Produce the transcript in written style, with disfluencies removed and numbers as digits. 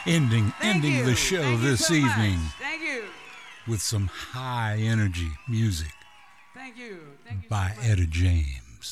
Ending the show Thank you this so much. evening Thank you. with some high energy music Thank you. Thank you by so much. Etta James.